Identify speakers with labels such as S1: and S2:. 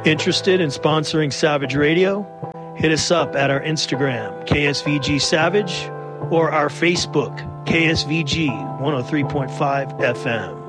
S1: Interested in sponsoring Savage Radio? Hit us up at our Instagram, KSVG Savage, or our Facebook, KSVG 103.5 FM.